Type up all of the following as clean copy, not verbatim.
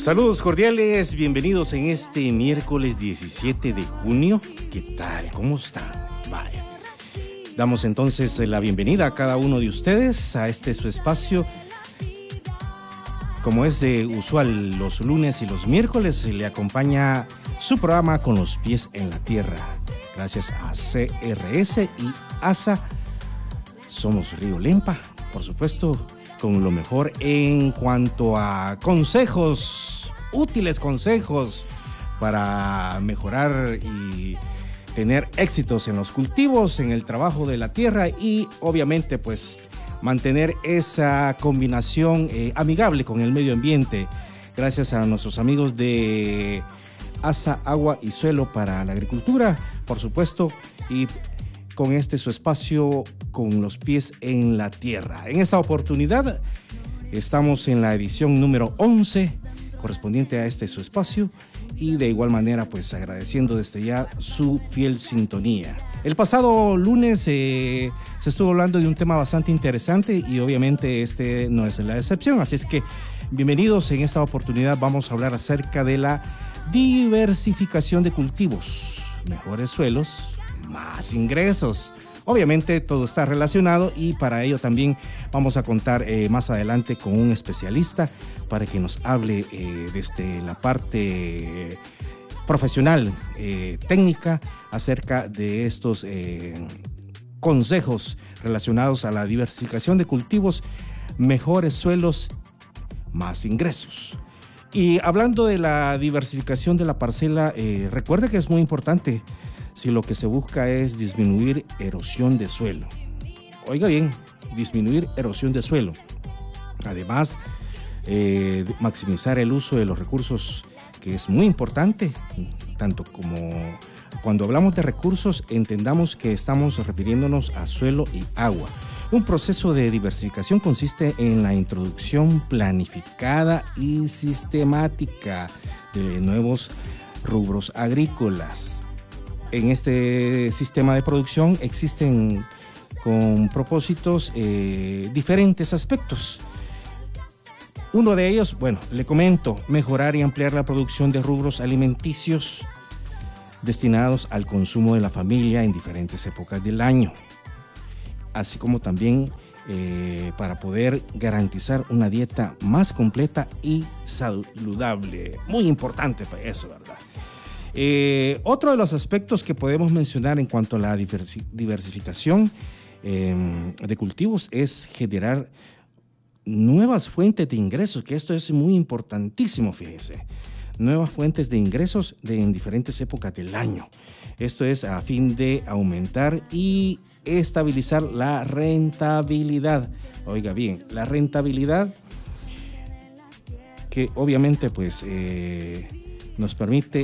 Saludos cordiales, bienvenidos en este miércoles 17 de junio. ¿Qué tal? ¿Cómo están? Vaya. Damos entonces la bienvenida a cada uno de ustedes a este su espacio. Como es de usual, los lunes y los miércoles le acompaña su programa Con los Pies en la Tierra. Gracias a CRS y ASA. Somos Río Lempa, por supuesto, con lo mejor en cuanto a consejos, útiles consejos para mejorar y tener éxitos en los cultivos, en el trabajo de la tierra y obviamente pues mantener esa combinación amigable con el medio ambiente. Gracias a nuestros amigos de ASA, Agua y Suelo para la Agricultura, por supuesto, y con este su espacio Con los Pies en la Tierra. En esta oportunidad estamos en la edición número 11 correspondiente a este su espacio y de igual manera pues agradeciendo desde ya su fiel sintonía. El pasado lunes se estuvo hablando de un tema bastante interesante y obviamente este no es la excepción, así es que bienvenidos. En esta oportunidad vamos a hablar acerca de la diversificación de cultivos, mejores suelos, más ingresos. Obviamente todo está relacionado y para ello también vamos a contar más adelante con un especialista para que nos hable desde la parte profesional, técnica, acerca de estos consejos relacionados a la diversificación de cultivos, mejores suelos, más ingresos. Y hablando de la diversificación de la parcela, recuerde que es muy importante si lo que se busca es disminuir erosión de suelo. Oiga bien, disminuir erosión de suelo. Además, maximizar el uso de los recursos, que es muy importante, tanto como cuando hablamos de recursos, entendamos que estamos refiriéndonos a suelo y agua. Un proceso de diversificación consiste en la introducción planificada y sistemática de nuevos rubros agrícolas. En este sistema de producción existen con propósitos diferentes aspectos. Uno de ellos, bueno, le comento, mejorar y ampliar la producción de rubros alimenticios destinados al consumo de la familia en diferentes épocas del año, así como también para poder garantizar una dieta más completa y saludable. Muy importante para eso, ¿verdad? Otro de los aspectos que podemos mencionar en cuanto a la diversificación de cultivos es generar nuevas fuentes de ingresos, que esto es muy importantísimo, fíjese. Nuevas fuentes de ingresos en diferentes épocas del año. Esto es a fin de aumentar y estabilizar la rentabilidad. Oiga bien, la rentabilidad que obviamente pues nos permite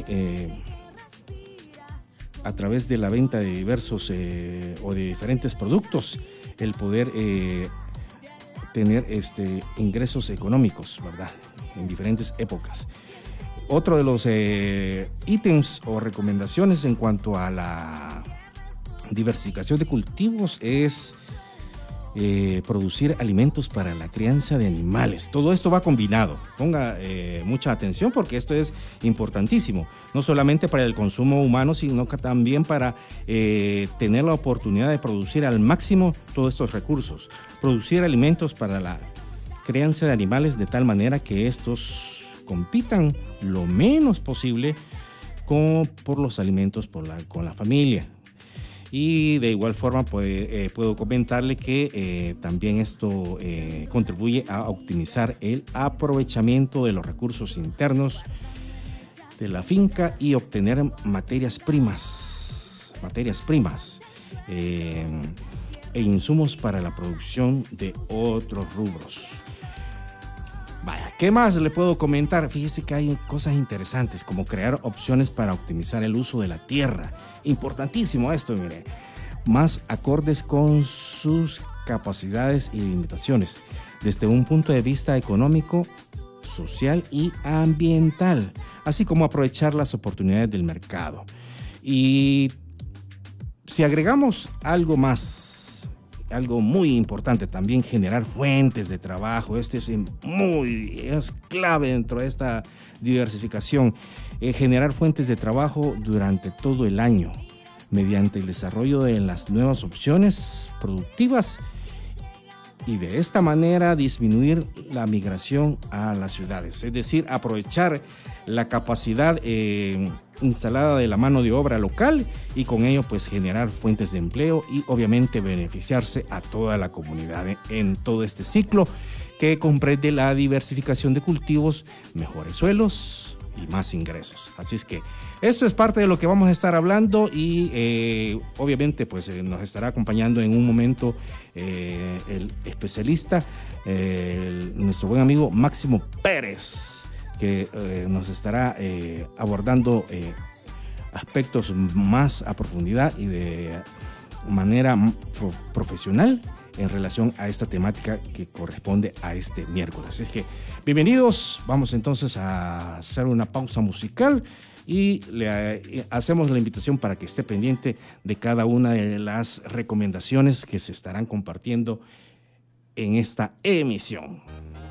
a través de la venta de diversos o de diferentes productos el poder tener ingresos económicos, ¿verdad? En diferentes épocas. Otro de los ítems o recomendaciones en cuanto a la diversificación de cultivos es producir alimentos para la crianza de animales. Todo esto va combinado. Ponga mucha atención porque esto es importantísimo. No solamente para el consumo humano, sino que también para tener la oportunidad de producir al máximo todos estos recursos. Producir alimentos para la crianza de animales de tal manera que estos compitan lo menos posible por los alimentos con la familia. Y de igual forma puedo comentarle que también esto contribuye a optimizar el aprovechamiento de los recursos internos de la finca y obtener materias primas e insumos para la producción de otros rubros. Vaya, ¿qué más le puedo comentar? Fíjese que hay cosas interesantes como crear opciones para optimizar el uso de la tierra. Importantísimo esto, mire. Más acordes con sus capacidades y limitaciones, desde un punto de vista económico, social y ambiental, así como aprovechar las oportunidades del mercado. Y si agregamos algo más algo muy importante también, generar fuentes de trabajo. Este es clave dentro de esta diversificación. Generar fuentes de trabajo durante todo el año mediante el desarrollo de las nuevas opciones productivas y de esta manera disminuir la migración a las ciudades, es decir, aprovechar la capacidad instalada de la mano de obra local y con ello pues generar fuentes de empleo y obviamente beneficiarse a toda la comunidad en todo este ciclo que comprende la diversificación de cultivos, mejores suelos y más ingresos. Así es que esto es parte de lo que vamos a estar hablando y obviamente pues nos estará acompañando en un momento el especialista, nuestro buen amigo Máximo Pérez, que nos estará abordando aspectos más a profundidad y de manera profesional en relación a esta temática que corresponde a este miércoles. Así que bienvenidos, vamos entonces a hacer una pausa musical y le hacemos la invitación para que esté pendiente de cada una de las recomendaciones que se estarán compartiendo en esta emisión.